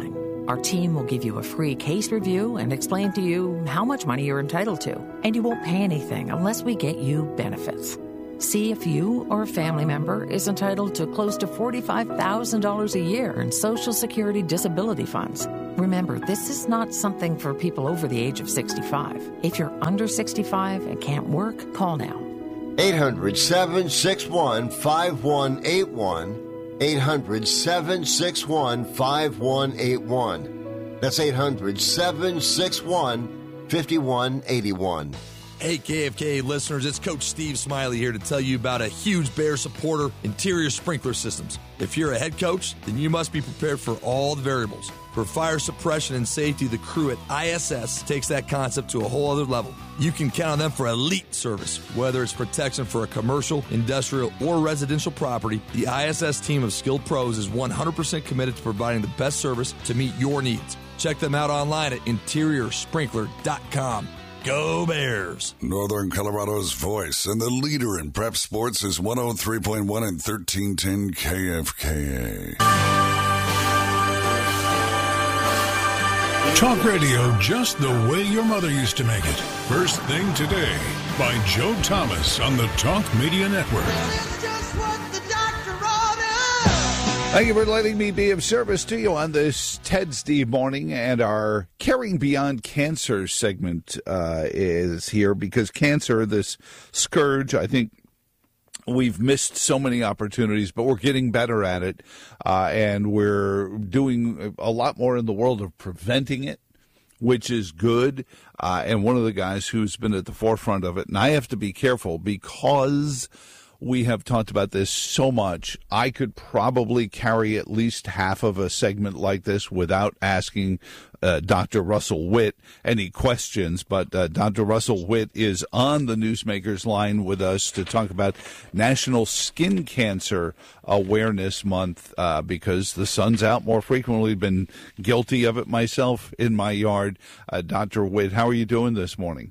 Speaker 25: Our team will give you a free case review and explain to you how much money you're entitled to. And you won't pay anything unless we get you benefits. See if you or a family member is entitled to close to forty-five thousand dollars a year in Social Security disability funds. Remember, this is not something for people over the age of sixty-five. If you're under sixty-five and can't work, call now.
Speaker 8: eight hundred, seven six one, five one eight one. eight hundred, seven six one, five one eight one. That's eight hundred, seven six one, five one eight one.
Speaker 2: Hey, K F K A listeners, it's Coach Steve Smiley here to tell you about a huge Bear supporter, Interior Sprinkler Systems. If you're a head coach, then you must be prepared for all the variables. For fire suppression and safety, the crew at I S S takes that concept to a whole other level. You can count on them for elite service. Whether it's protection for a commercial, industrial, or residential property, the I S S team of skilled pros is one hundred percent committed to providing the best service to meet your needs. Check them out online at interior sprinkler dot com. Go Bears!
Speaker 16: Northern Colorado's voice and the leader in prep sports is one oh three point one and thirteen ten K F K A.
Speaker 3: Talk radio just the way your mother used to make it. First Thing Today by Joe Thomas on the Talk Media Network.
Speaker 1: Thank you for letting me be of service to you on this Ted Steve morning. And our Caring Beyond Cancer segment uh, is here because cancer, this scourge, I think we've missed so many opportunities, but we're getting better at it. Uh, and we're doing a lot more in the world of preventing it, which is good. Uh, and one of the guys who's been at the forefront of it, and I have to be careful because we have talked about this so much. I could probably carry at least half of a segment like this without asking uh, Doctor Russell Witt any questions. But uh, Doctor Russell Witt is on the Newsmakers line with us to talk about National Skin Cancer Awareness Month uh, because the sun's out more frequently. Been guilty of it myself in my yard. Uh, Doctor Witt, how are you doing this morning?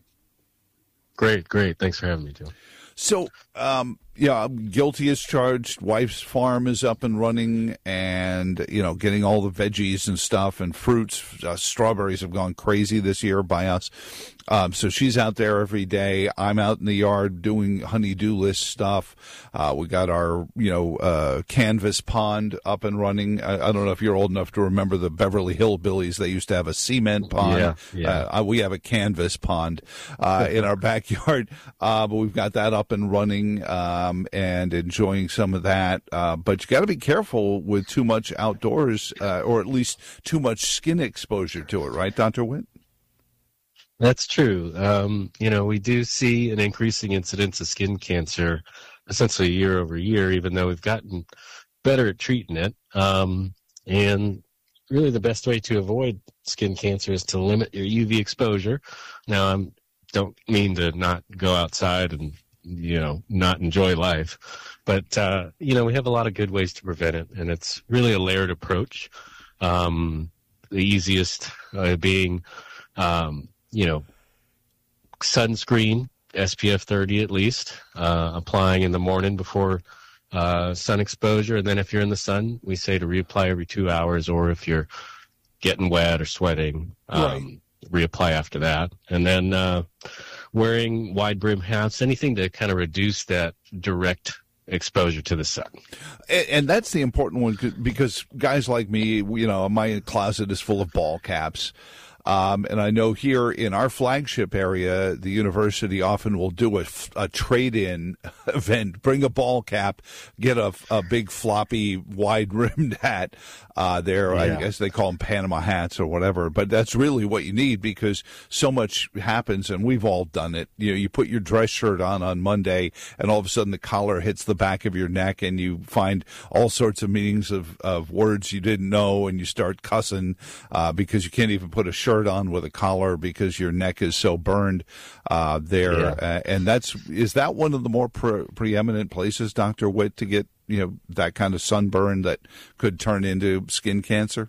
Speaker 4: Great, great. Thanks for having me, Joe.
Speaker 1: So, um, yeah, guilty as charged. Wife's farm is up and running and, you know, getting all the veggies and stuff and fruits. Uh, strawberries have gone crazy this year by us. Um, so she's out there every day. I'm out in the yard doing honey-do list stuff. Uh, we got our, you know, uh, canvas pond up and running. I, I don't know if you're old enough to remember the Beverly Hillbillies. They used to have a cement pond.
Speaker 4: Yeah, yeah.
Speaker 1: Uh, we have a canvas pond uh, in our backyard, uh, but we've got that up and running um, and enjoying some of that. Uh, but you got to be careful with too much outdoors, uh, or at least too much skin exposure to it, right, Doctor Witt?
Speaker 4: That's true. Um, you know, we do see an increasing incidence of skin cancer essentially year over year, even though we've gotten better at treating it. Um, and really the best way to avoid skin cancer is to limit your U V exposure. Now, I don't mean to not go outside and, you know, not enjoy life. But, uh, you know, we have a lot of good ways to prevent it, and it's really a layered approach. Um, the easiest uh, being... Um, you know, sunscreen, S P F thirty at least, uh, applying in the morning before uh, sun exposure. And then if you're in the sun, we say to reapply every two hours, or if you're getting wet or sweating, um, right. reapply after that. And then uh, wearing wide brim hats, anything to kind of reduce that direct exposure to the sun.
Speaker 1: And, and that's the important one, because guys like me, you know, my closet is full of ball caps. Um, and I know here in our flagship area, the university often will do a, a trade-in event. Bring a ball cap, get a, a big floppy, wide-rimmed hat. Uh, there, yeah. I guess they call them Panama hats or whatever. But that's really what you need, because so much happens, and we've all done it. You know, you put your dress shirt on on Monday, and all of a sudden the collar hits the back of your neck, and you find all sorts of meanings of, of words you didn't know, and you start cussing uh, because you can't even put a shirt on with a collar because your neck is so burned uh, there. Yeah. Uh, and that's, is that one of the more pre- preeminent places, Doctor Witt, to get, you know, that kind of sunburn that could turn into skin cancer?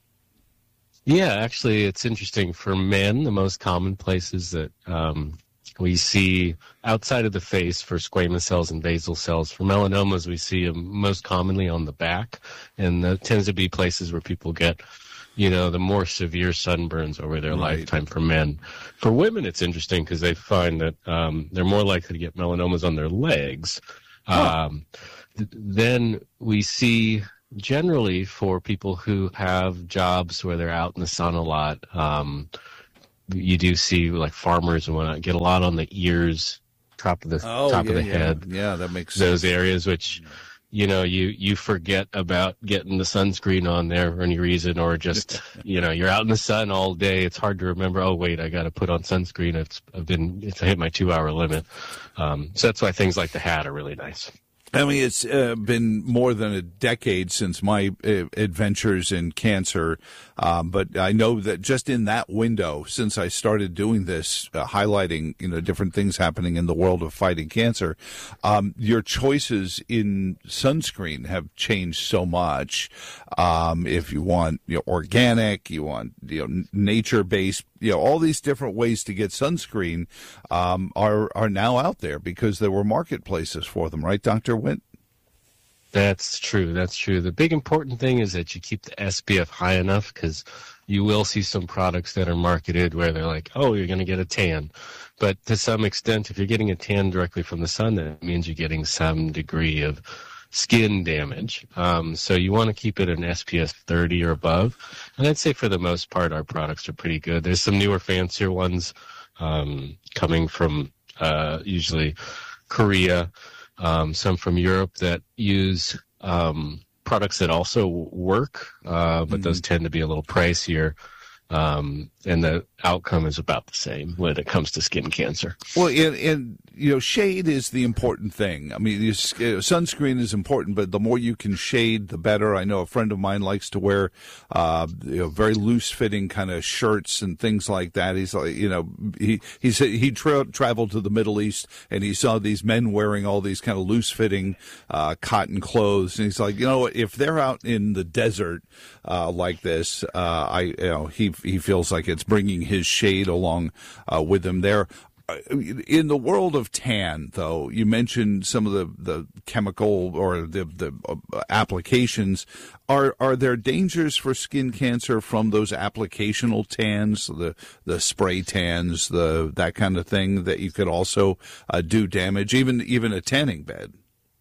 Speaker 4: Yeah, actually, it's interesting. For men, the most common places that um, we see outside of the face for squamous cells and basal cells. For melanomas, we see them most commonly on the back, and that tends to be places where people get, you know, the more severe sunburns over their
Speaker 1: Right.
Speaker 4: lifetime for men. For women, it's interesting because they find that um, they're more likely to get melanomas on their legs.
Speaker 1: Huh.
Speaker 4: Um, th- then we see generally for people who have jobs where they're out in the sun a lot, um, you do see like farmers and whatnot get a lot on the ears, top of the
Speaker 1: Oh,
Speaker 4: top
Speaker 1: yeah,
Speaker 4: of the
Speaker 1: yeah.
Speaker 4: head.
Speaker 1: Yeah, that makes
Speaker 4: Those
Speaker 1: sense.
Speaker 4: areas which, you know, you, you forget about getting the sunscreen on there for any reason, or just, you know, you're out in the sun all day. It's hard to remember, oh, wait, I got to put on sunscreen. It's, I've been, it's hit my two hour limit. Um, so that's why things like the hat are really nice.
Speaker 1: I mean, it's uh, been more than a decade since my uh, adventures in cancer, um, but I know that just in that window, since I started doing this, uh, highlighting you know different things happening in the world of fighting cancer, um, your choices in sunscreen have changed so much. Um, if you want you know, organic, you want you know nature based. You know, all these different ways to get sunscreen um, are are now out there because there were marketplaces for them, right, Doctor Witt?
Speaker 4: That's true. That's true. The big important thing is that you keep the S P F high enough, because you will see some products that are marketed where they're like, oh, you're going to get a tan. But to some extent, if you're getting a tan directly from the sun, that means you're getting some degree of skin damage. Um, so you want to keep it an S P F thirty or above. And I'd say for the most part, our products are pretty good. There's some newer, fancier ones um, coming from uh, usually Korea, um, some from Europe that use um, products that also work, uh, but mm-hmm. those tend to be a little pricier. Um, and the outcome is about the same when it comes to skin cancer.
Speaker 1: Well, and, and you know, shade is the important thing. I mean, you, sunscreen is important, but the more you can shade, the better. I know a friend of mine likes to wear, uh, you know, very loose-fitting kind of shirts and things like that. He's like, you know, he he said he tra- traveled to the Middle East and he saw these men wearing all these kind of loose-fitting uh, cotton clothes, and he's like, you know, if they're out in the desert uh, like this, uh, I, you know, he he feels like it's bringing his shade along uh, with him there. In the world of tan, though, you mentioned some of the, the chemical or the, the applications. Are are there dangers for skin cancer from those applicational tans, the the spray tans, the that kind of thing that you could also uh, do damage, even even a tanning bed?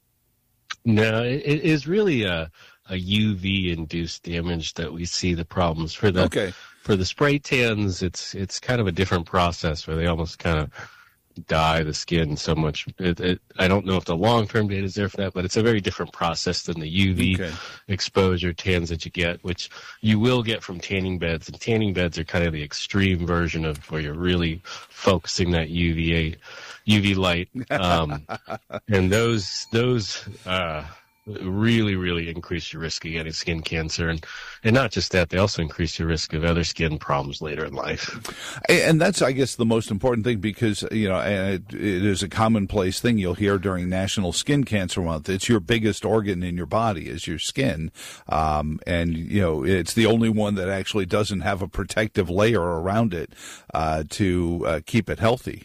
Speaker 4: No, it, it is really a, a U V-induced damage that we see the problems for the.
Speaker 1: Okay.
Speaker 4: For the spray tans, it's it's kind of a different process where they almost kind of dye the skin so much. It, it, I don't know if the long-term data is there for that, but it's a very different process than the U V
Speaker 1: okay.
Speaker 4: exposure tans that you get, which you will get from tanning beds. And tanning beds are kind of the extreme version of where you're really focusing that U V A, U V light. Um, and those those. Uh, really, really increase your risk of getting skin cancer. And, and not just that, they also increase your risk of other skin problems later in life.
Speaker 1: And that's, I guess, the most important thing because, you know, it, it is a commonplace thing you'll hear during National Skin Cancer Month. It's your biggest organ in your body is your skin. Um, and, you know, it's the only one that actually doesn't have a protective layer around it uh, to uh, keep it healthy.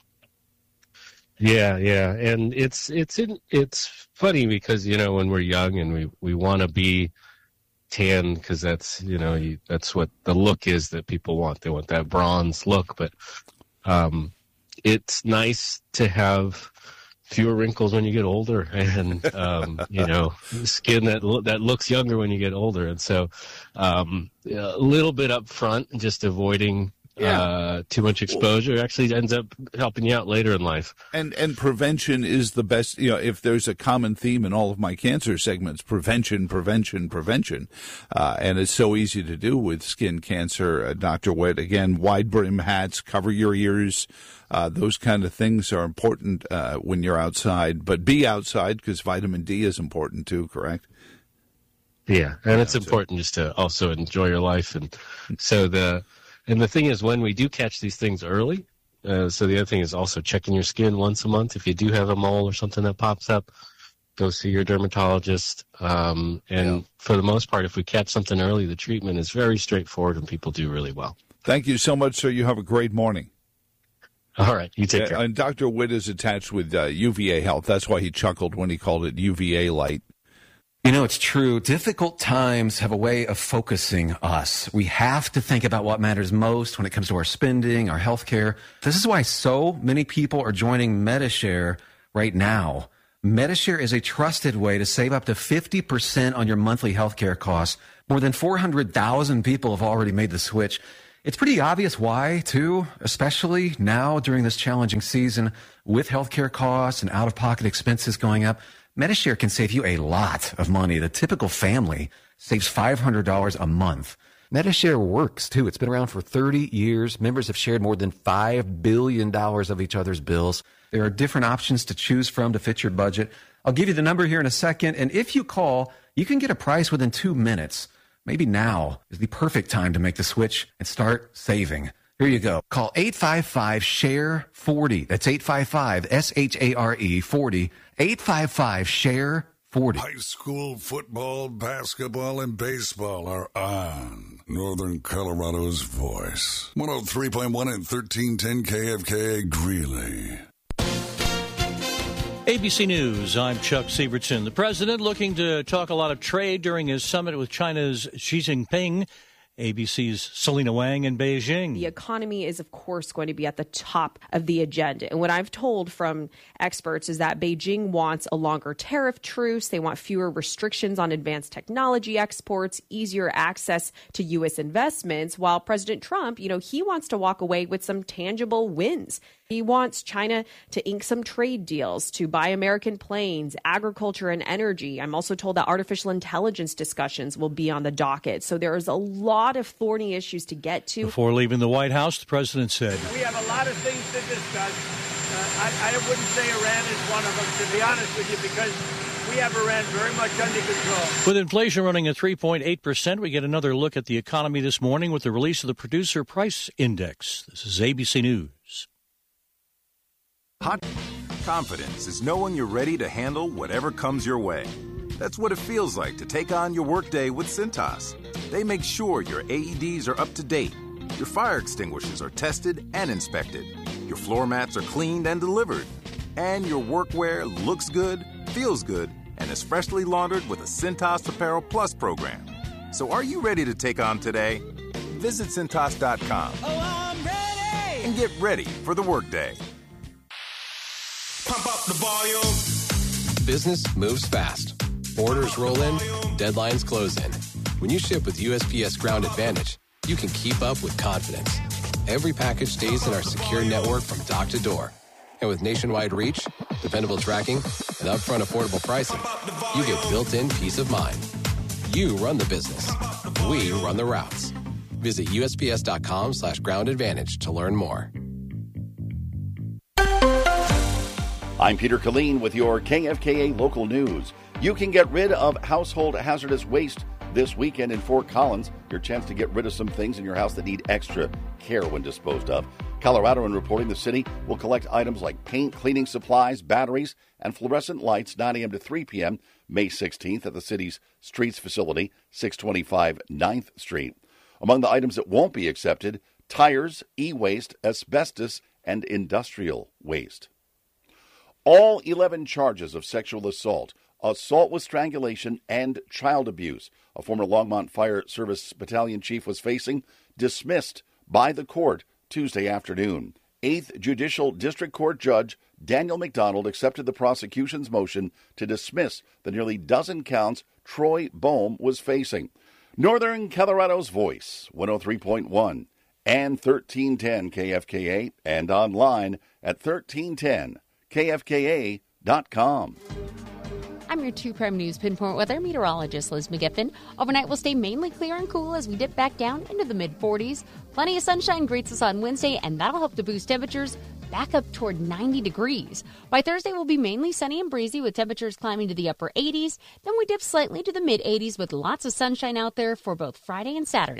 Speaker 4: Yeah, yeah, and it's it's in, it's funny because you know when we're young and we, we want to be tan because that's you know you, that's what the look is that people want. They want that bronze look, but um, it's nice to have fewer wrinkles when you get older, and um, you know skin that lo- that looks younger when you get older. And so um, a little bit up front, just avoiding. Yeah. Uh, too much exposure actually ends up helping you out later in life.
Speaker 1: And and prevention is the best. You know, if there's a common theme in all of my cancer segments, prevention, prevention, prevention. Uh, and it's so easy to do with skin cancer, uh, Doctor Witt. Again, wide brim hats, cover your ears. Uh, those kind of things are important uh, when you're outside. But be outside because vitamin D is important too, correct?
Speaker 4: Yeah, and it's important just to also enjoy your life. And so the... And the thing is, when we do catch these things early, uh, so the other thing is also checking your skin once a month. If you do have a mole or something that pops up, go see your dermatologist. Um, and yeah. for the most part, if we catch something early, the treatment is very straightforward and people do really well.
Speaker 1: Thank you so much, sir. You have a great morning.
Speaker 4: All right. You take
Speaker 1: yeah,
Speaker 4: care.
Speaker 1: And Doctor Witt is attached with uh, U V A Health. That's why he chuckled when he called it U V A light.
Speaker 5: You know, it's true. Difficult times have a way of focusing us. We have to think about what matters most when it comes to our spending, our health care. This is why so many people are joining Medi-Share right now. Medi-Share is a trusted way to save up to fifty percent on your monthly health care costs. More than four hundred thousand people have already made the switch. It's pretty obvious why, too, especially now during this challenging season with healthcare costs and out-of-pocket expenses going up. Medi-Share can save you a lot of money. The typical family saves five hundred dollars a month. Medi-Share works, too. It's been around for thirty years. Members have shared more than five billion dollars of each other's bills. There are different options to choose from to fit your budget. I'll give you the number here in a second, and if you call, you can get a price within two minutes. Maybe now is the perfect time to make the switch and start saving. Here you go. Call eight five five, S H A R E, forty. That's eight five five, S H A R E, forty. eight five five, S H A R E, forty.
Speaker 16: High school football, basketball, and baseball are on. Northern Colorado's voice. one oh three point one and thirteen ten K F K A Greeley.
Speaker 23: A B C News, I'm Chuck Sievertson. The president looking to talk a lot of trade during his summit with China's Xi Jinping. A B C's Selena Wang in Beijing.
Speaker 7: The economy is, of course, going to be at the top of the agenda. And what I've told from experts is that Beijing wants a longer tariff truce. They want fewer restrictions on advanced technology exports, easier access to U S investments, while President Trump, you know, he wants to walk away with some tangible wins. He wants China to ink some trade deals, to buy American planes, agriculture, and energy. I'm also told that artificial intelligence discussions will be on the docket. So there is a lot of thorny issues to get to.
Speaker 23: Before leaving the White House, the president said,
Speaker 11: We have a lot of things to discuss. Uh, I, I wouldn't say Iran is one of them, to be honest with you, because we have Iran very much under control.
Speaker 23: With inflation running at three point eight percent, we get another look at the economy this morning with the release of the Producer Price Index. This is A B C News.
Speaker 9: Hot confidence is knowing you're ready to handle whatever comes your way. That's what it feels like to take on your workday with Cintas. They make sure your A E Ds are up to date, your fire extinguishers are tested and inspected, your floor mats are cleaned and delivered, and your workwear looks good, feels good, and is freshly laundered with a Cintas Apparel Plus program. So are you ready to take on today? Visit Cintas dot com
Speaker 11: Oh, I'm ready!
Speaker 9: and get ready for the workday.
Speaker 11: Pump up the volume.
Speaker 10: Business moves fast. Orders roll in, deadlines close in. When you ship with U S P S Ground Advantage, you can keep up with confidence. Every package stays in our secure network from dock to door. And with nationwide reach, dependable tracking, and upfront affordable pricing, you get built-in peace of mind. You run the business. We run the routes. Visit U S P S dot com slash ground advantage to learn more.
Speaker 12: I'm Peter Killeen with your K F K A local news. You can get rid of household hazardous waste this weekend in Fort Collins. Your chance to get rid of some things in your house that need extra care when disposed of. Coloradoan reporting the city will collect items like paint, cleaning supplies, batteries, and fluorescent lights nine a.m. to three p.m. May sixteenth at the city's Streets facility, six twenty-five ninth Street. Among the items that won't be accepted, tires, e-waste, asbestos, and industrial waste. All eleven charges of sexual assault, assault with strangulation, and child abuse a former Longmont Fire Service Battalion chief was facing, dismissed by the court Tuesday afternoon. Eighth Judicial District Court Judge Daniel McDonald accepted the prosecution's motion to dismiss the nearly dozen counts Troy Bohm was facing. Northern Colorado's Voice, one oh three point one and thirteen ten K F K A, and online at thirteen ten K F K A dot com.
Speaker 6: I'm your two Prime News Pinpoint weather meteorologist Liz McGiffin. Overnight will stay mainly clear and cool as we dip back down into the mid forties. Plenty of sunshine greets us on Wednesday, and that'll help to boost temperatures back up toward ninety degrees. By Thursday, we'll be mainly sunny and breezy with temperatures climbing to the upper eighties. Then we dip slightly to the mid eighties with lots of sunshine out there for both Friday and Saturday.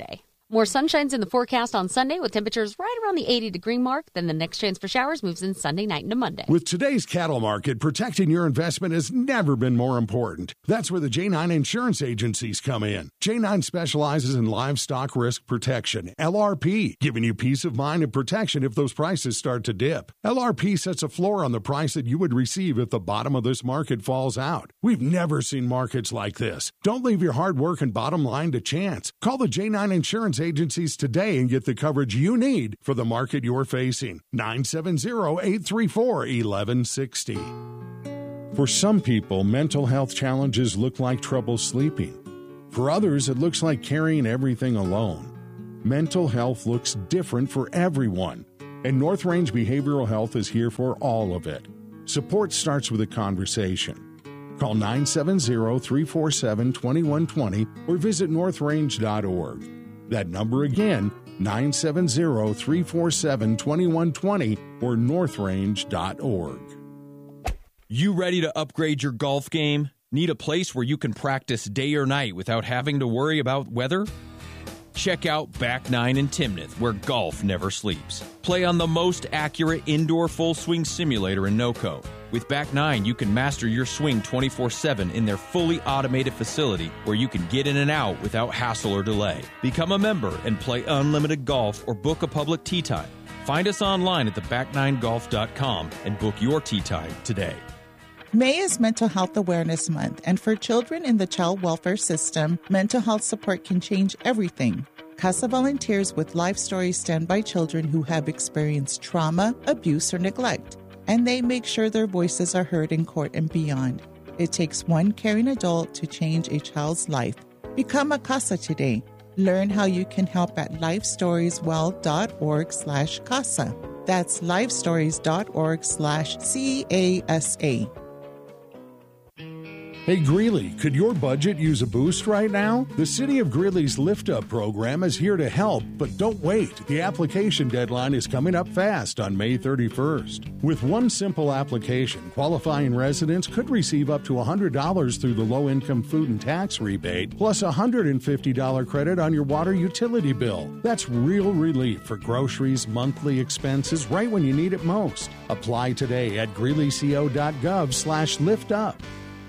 Speaker 6: More sunshine's in the forecast on Sunday with temperatures right around the eighty degree mark. Then the next chance for showers moves in Sunday night into Monday.
Speaker 3: With today's cattle market, protecting your investment has never been more important. That's where the J nine insurance agencies come in. J nine specializes in livestock risk protection, L R P, giving you peace of mind and protection if those prices start to dip. L R P sets a floor on the price that you would receive if the bottom of this market falls out. We've never seen markets like this. Don't leave your hard work and bottom line to chance. Call the J nine insurance agencies today and get the coverage you need for the market you're facing. nine seven zero, eight three four, one one six zero. For some people, mental health challenges look like trouble sleeping. For others, it looks like carrying everything alone. Mental health looks different for everyone, and North Range Behavioral Health is here for all of it. Support starts with a conversation. Call nine seven zero, three four seven, two one two zero or visit north range dot org. That number again, nine seven zero, three four seven, two one two zero or north range dot org.
Speaker 13: You ready to upgrade your golf game? Need a place where you can practice day or night without having to worry about weather? Check out Back Nine in Timnath, where golf never sleeps. Play on the most accurate indoor full swing simulator in NOCO. With Back Nine, you can master your swing twenty-four seven in their fully automated facility where you can get in and out without hassle or delay. Become a member and play unlimited golf or book a public tee time. Find us online at the back nine golf dot com and book your tee time today.
Speaker 14: May is Mental Health Awareness Month, and for children in the child welfare system, mental health support can change everything. CASA volunteers with Life Stories stand by children who have experienced trauma, abuse, or neglect, and they make sure their voices are heard in court and beyond. It takes one caring adult to change a child's life. Become a CASA today. Learn how you can help at lifestorieswell.org slash CASA. That's lifestories.org slash C A S A.
Speaker 3: Hey Greeley, could your budget use a boost right now? The City of Greeley's Lift Up program is here to help, but don't wait. The application deadline is coming up fast on May thirty-first. With one simple application, qualifying residents could receive up to one hundred dollars through the low-income food and tax rebate, plus a one hundred fifty dollars credit on your water utility bill. That's real relief for groceries, monthly expenses, right when you need it most. Apply today at greeleyco.gov slash lift up.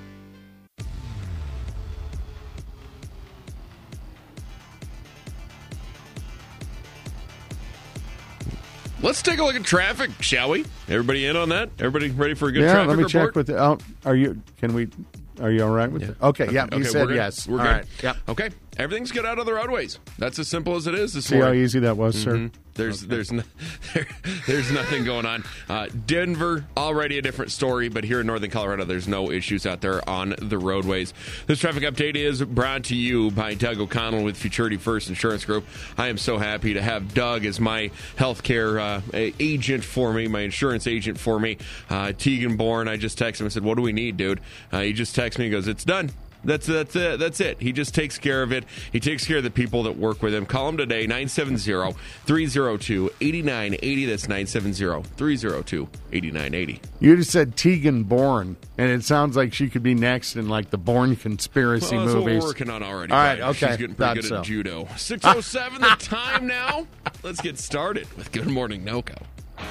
Speaker 15: Let's take a look at traffic, shall we? Everybody in on that? Everybody ready for a good
Speaker 18: yeah,
Speaker 15: traffic
Speaker 18: let me
Speaker 15: report?
Speaker 18: check with the, oh, are you, can we, are you all right with
Speaker 15: yeah.
Speaker 18: it? Okay, yeah,
Speaker 15: okay,
Speaker 18: you said
Speaker 15: we're
Speaker 18: yes.
Speaker 15: We're
Speaker 18: all
Speaker 15: good.
Speaker 18: right, yeah.
Speaker 15: Okay, everything's good out of the roadways. That's as simple as it is this
Speaker 18: See
Speaker 15: morning.
Speaker 18: how easy that was,
Speaker 15: mm-hmm.
Speaker 18: sir?
Speaker 15: There's
Speaker 18: okay.
Speaker 15: there's no, there, there's nothing going on. Uh, Denver, already a different story, but here in northern Colorado, there's no issues out there on the roadways. This traffic update is brought to you by Doug O'Connell with Futurity First Insurance Group. I am so happy to have Doug as my healthcare uh, agent for me, my insurance agent for me. Uh, Tegan Bourne, I just texted him and said, "What do we need, dude?" Uh, he just texted me and goes, "It's done." That's that's it. That's it. He just takes care of it. He takes care of the people that work with him. Call him today, nine seven zero, three zero two, eight nine eight zero. That's nine seven zero, three zero two, eight nine eight zero.
Speaker 18: You just said Tegan Bourne, and it sounds like she could be next in like the Bourne conspiracy
Speaker 15: well, that's
Speaker 18: movies.
Speaker 15: What we're working on already.
Speaker 18: All right,
Speaker 15: Brian.
Speaker 18: okay.
Speaker 15: She's getting pretty
Speaker 18: Thought
Speaker 15: good
Speaker 18: so.
Speaker 15: at judo. six oh seven the time now. Let's get started with Good Morning NOCO.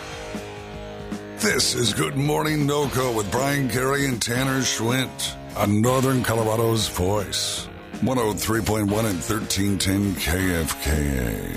Speaker 16: This is Good Morning NOCO with Brian Carey and Tanner Schwint on Northern Colorado's Voice. one oh three point one and thirteen ten K F K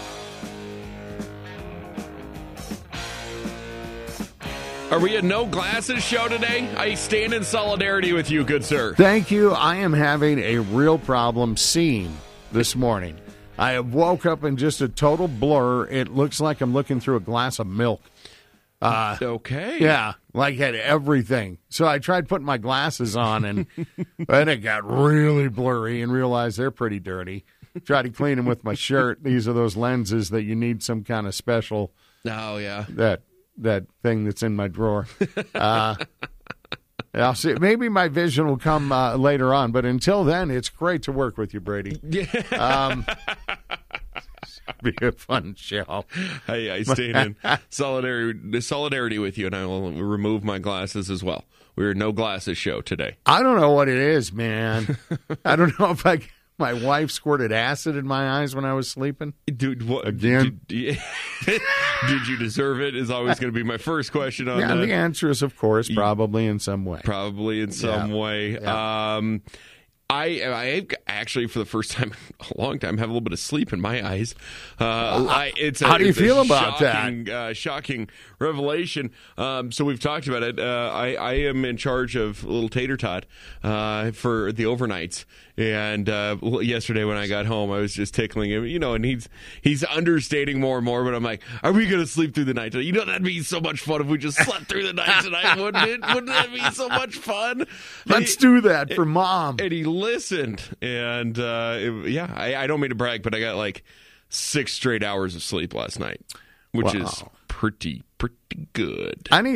Speaker 15: A. Are we a no glasses show today? I stand in solidarity with you, good sir.
Speaker 18: Thank you. I am having a real problem seeing this morning. I have woke up in just a total blur. It looks like I'm looking through a glass of milk. Uh,
Speaker 15: okay.
Speaker 18: Yeah, like had everything. So I tried putting my glasses on, and then it got really blurry and realized they're pretty dirty. Tried to clean them with my shirt. These are those lenses that you need some kind of special.
Speaker 15: Oh, yeah.
Speaker 18: That that thing that's in my drawer. Uh, I'll see. Maybe my vision will come uh, later on, but until then, it's great to work with you, Brady.
Speaker 15: Yeah.
Speaker 18: Um, be a fun show.
Speaker 15: Hey, I stand in solidarity, solidarity with you, and I will remove my glasses as well. We're a no glasses show today.
Speaker 18: I don't know what it is, man. I don't know if I My wife squirted acid in my eyes when I was sleeping.
Speaker 15: Dude, what,
Speaker 18: Again.
Speaker 15: Did, did you deserve it? Is always going to be my first question on
Speaker 18: Yeah,
Speaker 15: that.
Speaker 18: the answer is, of course, probably in some way.
Speaker 15: Probably in some
Speaker 18: Yeah.
Speaker 15: way.
Speaker 18: Yeah.
Speaker 15: Um, I, I actually, for the first time in a long time, have a little bit of sleep in my eyes. Uh, I, it's a,
Speaker 18: How do you
Speaker 15: it's a
Speaker 18: feel about
Speaker 15: shocking, uh, shocking revelation. Um, so we've talked about it. Uh, I, I am in charge of Little Tater Tot uh, for the overnights. And uh, yesterday when I got home, I was just tickling him, you know, and he's he's understating more and more. But I'm like, are we going to sleep through the night tonight? You know, that'd be so much fun if we just slept through the night tonight, wouldn't it? Wouldn't that be so much fun?
Speaker 18: Let's
Speaker 15: he,
Speaker 18: do that for Mom.
Speaker 15: And he listened. And uh, it, yeah, I, I don't mean to brag, but I got like six straight hours of sleep last night, which
Speaker 18: Wow.
Speaker 15: is pretty, pretty good.
Speaker 18: I need